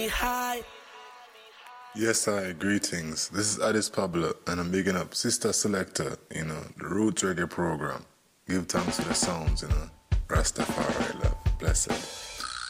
me high. Yes, I greetings. This is Addis Pablo, and I'm bigging up Sister Selector, the Roots Reggae program. Give thanks to the sounds, Rastafari love. Blessed.